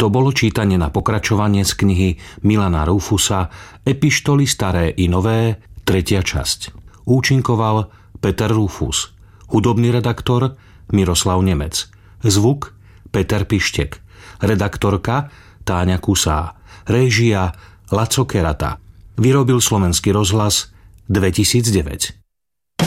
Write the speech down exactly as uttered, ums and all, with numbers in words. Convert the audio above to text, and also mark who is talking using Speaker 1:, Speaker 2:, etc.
Speaker 1: To bolo čítanie na pokračovanie z knihy Milana Rufusa Epištoly staré i nové, tretia časť. Účinkoval Peter Rufus, hudobný redaktor Miroslav Nemec, zvuk Peter Pištek, redaktorka Táňa Kusá, réžia Laco Kerata. Vyrobil Slovenský rozhlas dvetisícdeväť.